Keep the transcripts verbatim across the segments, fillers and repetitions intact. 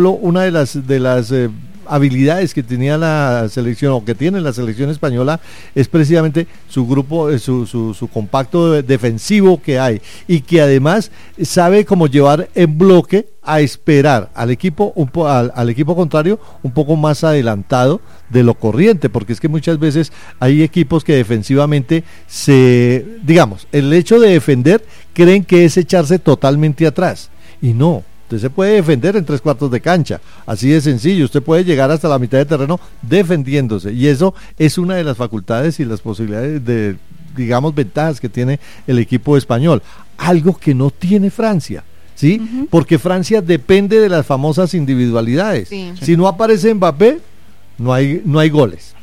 ejemplo, una de las de las eh, habilidades que tenía la selección o que tiene la selección española es precisamente su grupo, eh, su, su, su compacto defensivo que hay, y que además sabe cómo llevar en bloque a esperar al equipo un po- al, al equipo contrario un poco más adelantado de lo corriente, porque es que muchas veces hay equipos que defensivamente se, digamos, el hecho de defender creen que es echarse totalmente atrás, y no. Usted se puede defender en tres cuartos de cancha, así de sencillo. Usted puede llegar hasta la mitad de terreno defendiéndose, y eso es una de las facultades y las posibilidades de, digamos, ventajas que tiene el equipo español, algo que no tiene Francia, ¿sí? Uh-huh. Porque Francia depende de las famosas individualidades. Sí. Si no aparece Mbappé, no hay no hay goles.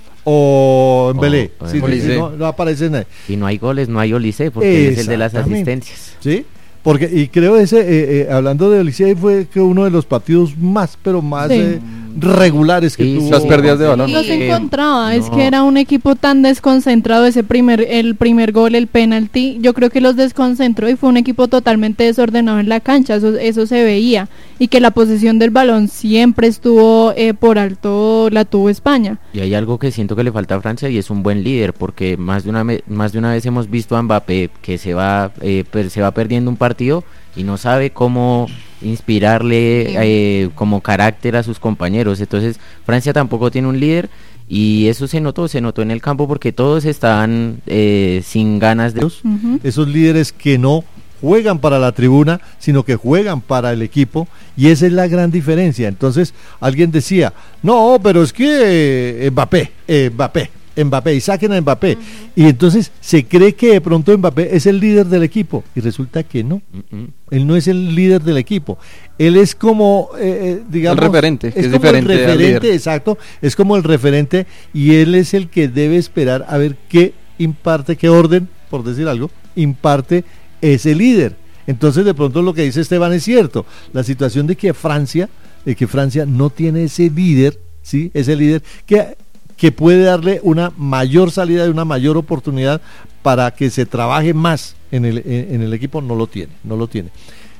O Mbélé, oh, si, si no, no aparece nadie. Y no hay goles, no hay Olise, porque es el de las asistencias. ¿Sí? Porque, y creo ese, eh, eh, hablando de Olise, fue que uno de los partidos más, pero más sí. eh, regulares que y tuvo. Las pérdidas de balón. No se encontraba, no. Es que era un equipo tan desconcentrado, ese primer, el primer gol, el penalti, yo creo que los desconcentró y fue un equipo totalmente desordenado en la cancha, eso, eso se veía, y que la posesión del balón siempre estuvo eh, por alto, la tuvo España. Y hay algo que siento que le falta a Francia, y es un buen líder, porque más de una, más de una vez hemos visto a Mbappé que se va, eh, per, se va perdiendo un partido y no sabe cómo inspirarle eh, como carácter a sus compañeros. Entonces Francia tampoco tiene un líder, y eso se notó, se notó en el campo, porque todos estaban eh, sin ganas de... Uh-huh. Esos líderes que no juegan para la tribuna, sino que juegan para el equipo, y esa es la gran diferencia. Entonces alguien decía, no, pero es que eh, Mbappé, eh, Mbappé, Mbappé, y saquen a Mbappé, uh-huh. y entonces se cree que de pronto Mbappé es el líder del equipo, y resulta que no, uh-huh. él no es el líder del equipo, él es como, eh, digamos... El referente, es, es como diferente el referente, exacto, es como el referente, y él es el que debe esperar a ver qué imparte, qué orden, por decir algo, imparte ese líder. Entonces de pronto lo que dice Esteban es cierto, la situación de que Francia, de que Francia no tiene ese líder, ¿sí? Ese líder que... que puede darle una mayor salida y una mayor oportunidad para que se trabaje más en el, en, en el equipo, no lo tiene, no lo tiene.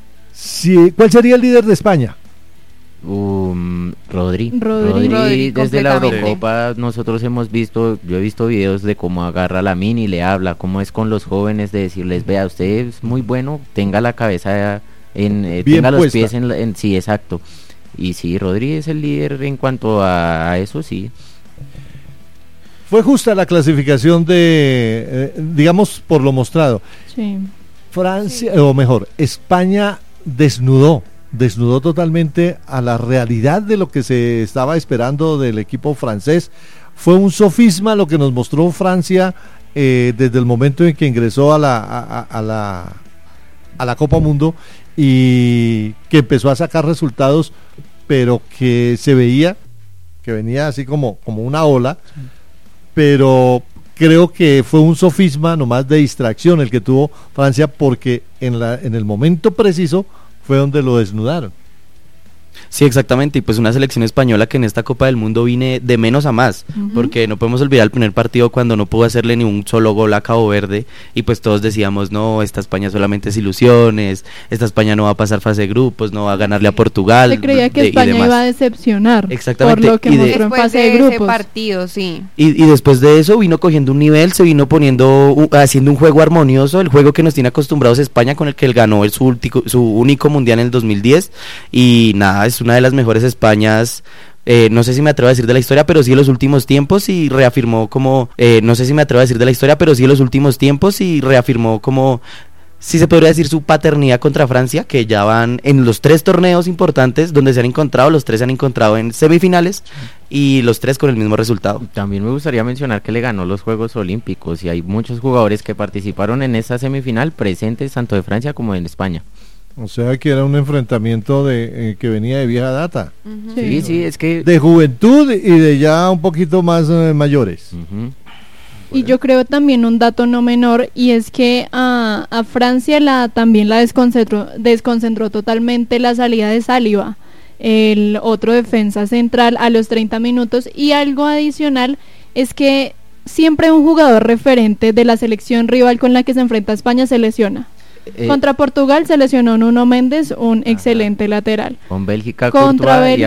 Si, ¿cuál sería el líder de España? Um, Rodri. Rodri, Rodri, Rodri desde la Eurocopa nosotros hemos visto, yo he visto videos de cómo agarra a Lamine y le habla, cómo es con los jóvenes, de decirles, vea, usted es muy bueno, tenga la cabeza en, eh, tenga los pies en, en, sí, exacto. Y sí, Rodri es el líder en cuanto a, a eso, sí. Fue justa la clasificación de, eh, digamos, por lo mostrado. Sí. Francia, sí. o mejor, España desnudó, desnudó totalmente a la realidad de lo que se estaba esperando del equipo francés. Fue un sofisma lo que nos mostró Francia eh, desde el momento en que ingresó a la, a, a la, a la Copa Mundo, y que empezó a sacar resultados, pero que se veía que venía así como, como una ola. Sí. Pero creo que fue un sofisma nomás de distracción el que tuvo Francia, porque en la en el momento preciso fue donde lo desnudaron. Sí, exactamente, y pues una selección española que en esta Copa del Mundo viene de menos a más, uh-huh. porque no podemos olvidar el primer partido cuando no pudo hacerle ni un solo gol a Cabo Verde, y pues todos decíamos, no, esta España solamente es ilusiones, esta España no va a pasar fase de grupos, no va a ganarle a Portugal. Se creía que de, España iba a decepcionar. Exactamente. Por lo que y mostró de, en fase de, de grupos. Ese partido, sí. Y, y después de eso vino cogiendo un nivel, se vino poniendo, uh, haciendo un juego armonioso, el juego que nos tiene acostumbrados España, con el que él ganó el, su, ultico, su único mundial en el dos mil diez, y nada, es una de las mejores Españas, eh, no sé si me atrevo a decir de la historia, pero sí de los últimos tiempos, y reafirmó como, eh, no sé si me atrevo a decir de la historia, pero sí de los últimos tiempos, y reafirmó como, sí se podría decir, su paternidad contra Francia, que ya van en los tres torneos importantes donde se han encontrado, los tres se han encontrado en semifinales, y los tres con el mismo resultado. También me gustaría mencionar que le ganó los Juegos Olímpicos, y hay muchos jugadores que participaron en esa semifinal presentes tanto de Francia como de España. O sea que era un enfrentamiento de eh, que venía de vieja data. Uh-huh. Sí, sí, es que... De juventud y de ya un poquito más eh, mayores. Uh-huh. Y yo creo también un dato no menor, y es que a, a Francia la también la desconcentró, desconcentró totalmente la salida de Saliba, el otro defensa central, a los treinta minutos, y algo adicional es que siempre un jugador referente de la selección rival con la que se enfrenta España se lesiona. Eh, Contra Portugal se lesionó Nuno Méndez, un ajá. excelente lateral. Con Bélgica, Contra Courtois, Bélgica